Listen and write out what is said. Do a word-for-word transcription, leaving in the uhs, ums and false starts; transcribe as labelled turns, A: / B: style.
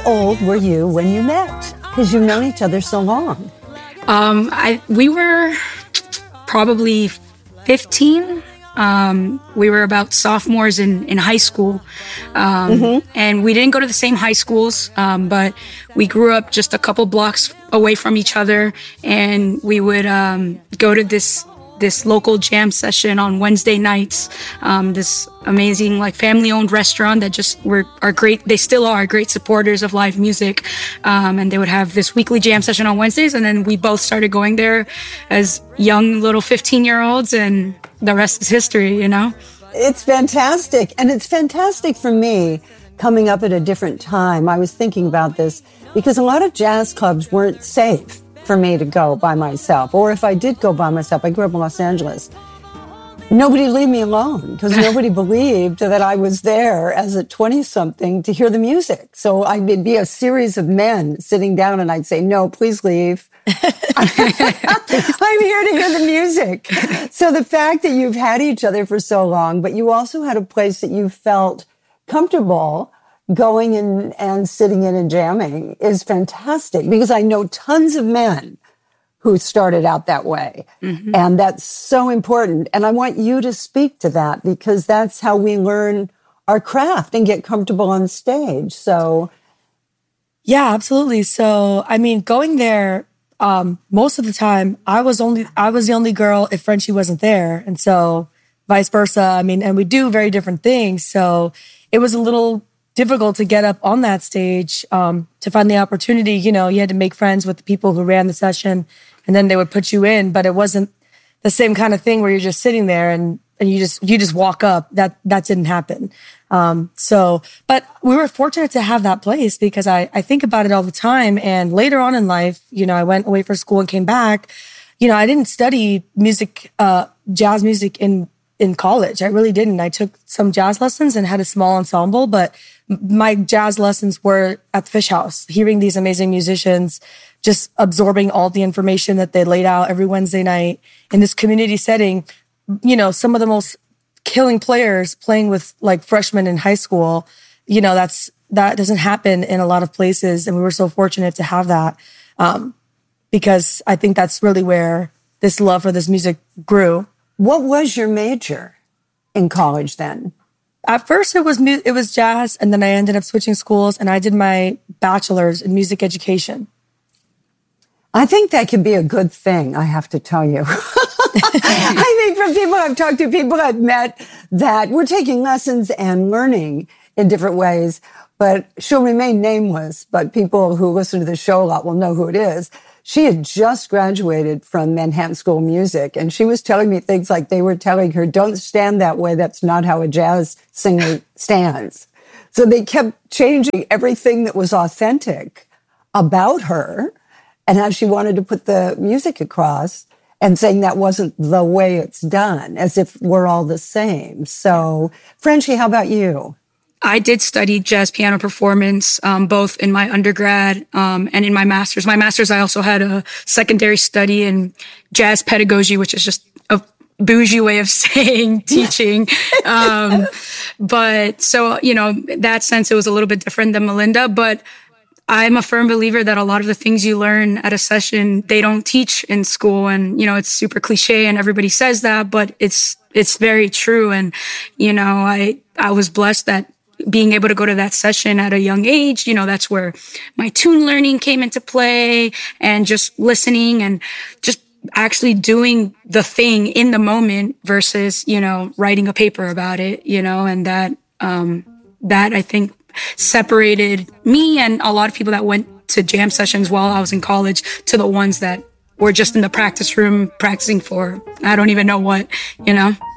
A: old were you when you met? Because you've known each other so long.
B: Um, I we were probably fifteen. Um, we were about sophomores in, in high school. Um, mm-hmm. And we didn't go to the same high schools, um, but we grew up just a couple blocks away from each other. And we would um, go to this this local jam session on Wednesday nights. Um, this amazing, like, family-owned restaurant that just were are great. They still are great supporters of live music. Um, and they would have this weekly jam session on Wednesdays. And then we both started going there as young little fifteen-year-olds, and the rest is history, you know?
A: It's fantastic. And it's fantastic for me coming up at a different time. I was thinking about this because a lot of jazz clubs weren't safe for me to go by myself. Or if I did go by myself, I grew up in Los Angeles, nobody leave me alone because nobody believed that I was there as a twenty-something to hear the music. So I'd be a series of men sitting down and I'd say, no, please leave. I'm here to hear the music. So the fact that you've had each other for so long, but you also had a place that you felt comfortable going in and sitting in and jamming is fantastic, because I know tons of men who started out that way. Mm-hmm. And that's so important. And I want you to speak to that, because that's how we learn our craft and get comfortable on stage. So.
C: Yeah, absolutely. So, I mean, going there, um, most of the time I was only, I was the only girl if Frenchie wasn't there. And so vice versa. I mean, and we do very different things. So it was a little difficult to get up on that stage, um, to find the opportunity. You know, you had to make friends with the people who ran the session, and then they would put you in, but it wasn't the same kind of thing where you're just sitting there and, and you just, you just walk up. That, that didn't happen. Um, so, but we were fortunate to have that place, because I, I think about it all the time. And later on in life, you know, I went away for school and came back. You know, I didn't study music, uh, jazz music in, in college. I really didn't. I took some jazz lessons and had a small ensemble, but my jazz lessons were at the Fish House, hearing these amazing musicians, just absorbing all the information that they laid out every Wednesday night in this community setting. You know, some of the most killing players playing with like freshmen in high school. You know, that's, that doesn't happen in a lot of places. And we were so fortunate to have that. Um, because I think that's really where this love for this music grew.
A: What was your major in college then?
C: At first it was mu- it was jazz, and then I ended up switching schools and I did my bachelor's in music education.
A: I think that could be a good thing, I have to tell you. I think from people I've talked to, people I've met, that we're taking lessons and learning in different ways, but she'll remain nameless, but people who listen to the show a lot will know who it is. She had just graduated from Manhattan School of Music, and she was telling me things like they were telling her, don't stand that way. That's not how a jazz singer stands. So they kept changing everything that was authentic about her and how she wanted to put the music across, and saying that wasn't the way it's done, as if we're all the same. So, Frenchie, how about you?
B: I did study jazz piano performance, um, both in my undergrad um, and in my master's. My master's, I also had a secondary study in jazz pedagogy, which is just a bougie way of saying teaching. Um, but so, you know, in that sense, it was a little bit different than Melinda. But I'm a firm believer that a lot of the things you learn at a session, they don't teach in school. And, you know, it's super cliche and everybody says that, but it's it's very true. And, you know, I I was blessed that being able to go to that session at a young age, you know, that's where my tune learning came into play, and just listening and just actually doing the thing in the moment versus, you know, writing a paper about it, you know, and that, um, that I think separated me and a lot of people that went to jam sessions while I was in college to the ones that were just in the practice room practicing for, I don't even know what, you know.